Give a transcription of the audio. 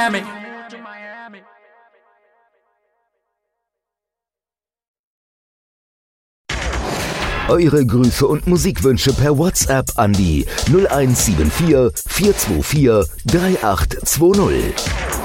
Eure Grüße und Musikwünsche per WhatsApp an die 0174 424 3820.